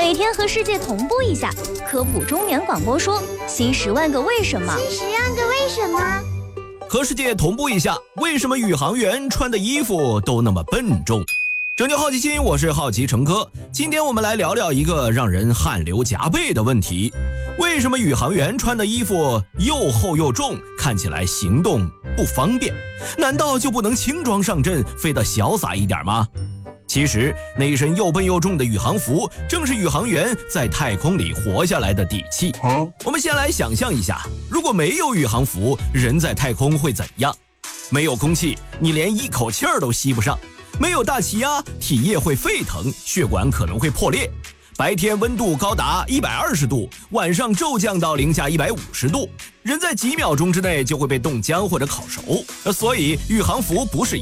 每天和世界同步一下。科普中原广播说，新10万个为什么。 新10万个为什么。 和世界同步一下，为什么宇航员穿的衣服都那么笨重？拯救好奇心，我是好奇成哥。今天我们来聊聊一个让人汗流浃背的问题：为什么宇航员穿的衣服又厚又重，看起来行动不方便？难道就不能轻装上阵，飞得潇洒一点吗？其实那一身又笨又重的宇航服，正是宇航员在太空里活下来的底气。我们先来想象一下，如果没有宇航服，人在太空会怎样？没有空气，你连一口气儿都吸不上；没有大气压，体液会沸腾，血管可能会破裂；白天温度高达120度，晚上骤降到零下150度，人在几秒钟之内就会被冻僵或者烤熟。所以宇航服不是